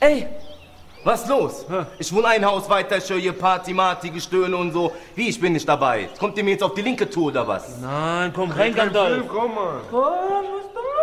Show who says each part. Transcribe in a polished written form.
Speaker 1: Ey, was los? Ich wohne ein Haus weiter, ich höre hier Party, Marty, Gestöhne und so. Wie, ich bin nicht dabei? Kommt ihr mir jetzt auf die linke Tour oder was?
Speaker 2: Nein, komm rein, Gandalf.
Speaker 3: Komm mal.
Speaker 2: Komm, was ist das?